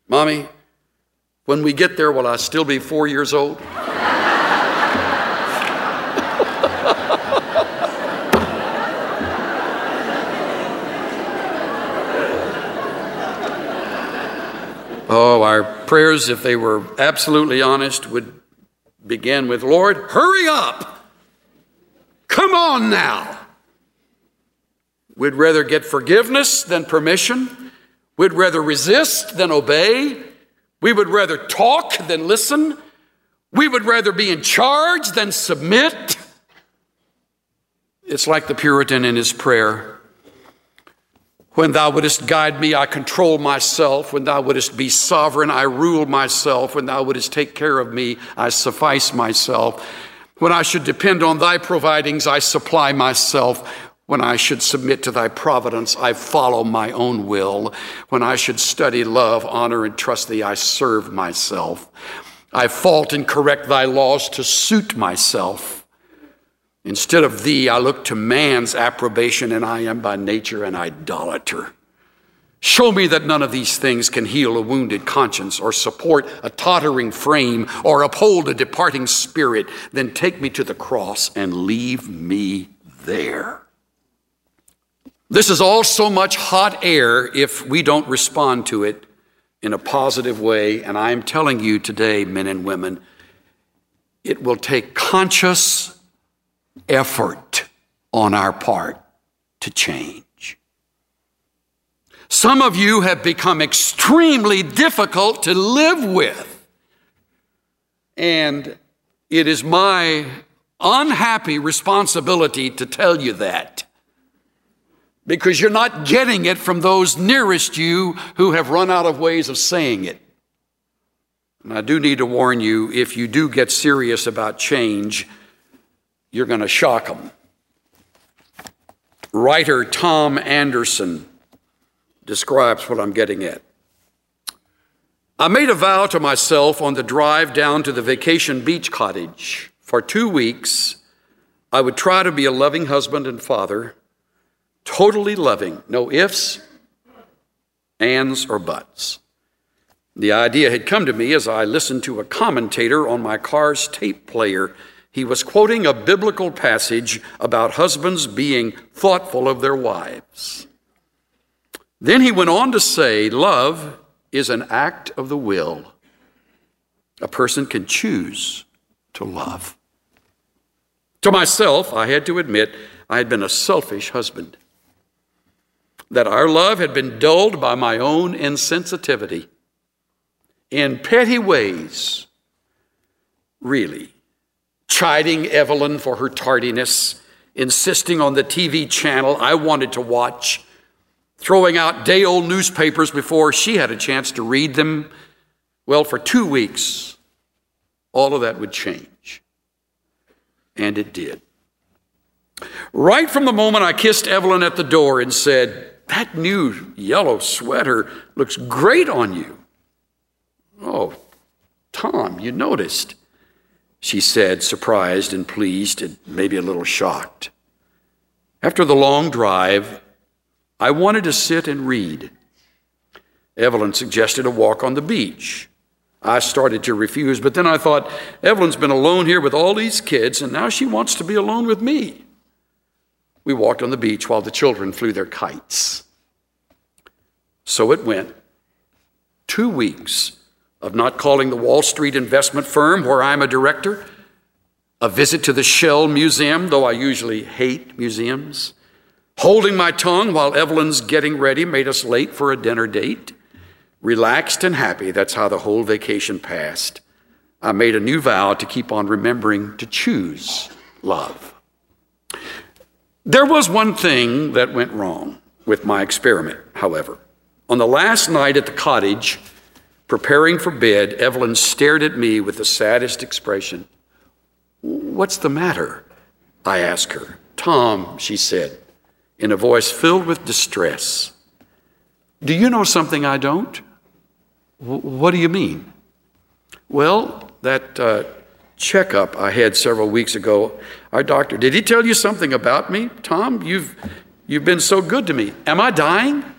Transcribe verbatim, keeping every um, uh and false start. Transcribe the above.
Mommy, when we get there, will I still be four years old? Oh, our prayers, if they were absolutely honest, would begin with, Lord, hurry up. Come on now. We'd rather get forgiveness than permission. We'd rather resist than obey. We would rather talk than listen. We would rather be in charge than submit. It's like the Puritan in his prayer. When thou wouldest guide me, I control myself. When thou wouldest be sovereign, I rule myself. When thou wouldest take care of me, I suffice myself. When I should depend on thy providings, I supply myself. When I should submit to thy providence, I follow my own will. When I should study love, honor, and trust thee, I serve myself. I fault and correct thy laws to suit myself. Instead of thee, I look to man's approbation, and I am by nature an idolater. Show me that none of these things can heal a wounded conscience or support a tottering frame or uphold a departing spirit. Then take me to the cross and leave me there. This is all so much hot air if we don't respond to it in a positive way. And I'm telling you today, men and women, it will take conscious effort on our part to change. Some of you have become extremely difficult to live with. And it is my unhappy responsibility to tell you that, because you're not getting it from those nearest you who have run out of ways of saying it. And I do need to warn you, if you do get serious about change, you're going to shock them. Writer Tom Anderson describes what I'm getting at. I made a vow to myself on the drive down to the vacation beach cottage. For two weeks, I would try to be a loving husband and father, totally loving, no ifs, ands, or buts. The idea had come to me as I listened to a commentator on my car's tape player. He was quoting a biblical passage about husbands being thoughtful of their wives. Then he went on to say, love is an act of the will. A person can choose to love. To myself, I had to admit I had been a selfish husband, that our love had been dulled by my own insensitivity in petty ways, really. Chiding Evelyn for her tardiness, insisting on the T V channel I wanted to watch, throwing out day-old newspapers before she had a chance to read them. Well, for two weeks, all of that would change. And it did. Right from the moment I kissed Evelyn at the door and said, that new yellow sweater looks great on you. Oh, Tom, you noticed, she said, surprised and pleased and maybe a little shocked. After the long drive, I wanted to sit and read. Evelyn suggested a walk on the beach. I started to refuse, but then I thought, Evelyn's been alone here with all these kids, and now she wants to be alone with me. We walked on the beach while the children flew their kites. So it went. Two weeks of not calling the Wall Street investment firm where I'm a director, a visit to the Shell Museum, though I usually hate museums, holding my tongue while Evelyn's getting ready made us late for a dinner date, relaxed and happy. That's how the whole vacation passed. I made a new vow to keep on remembering to choose love. There was one thing that went wrong with my experiment, however. On the last night at the cottage, preparing for bed, Evelyn stared at me with the saddest expression. What's the matter? I asked her. Tom, she said, in a voice filled with distress. Do you know something I don't? W- what do you mean? Well, that uh, checkup I had several weeks ago, our doctor, did he tell you something about me? Tom, you've, you've been so good to me. Am I dying?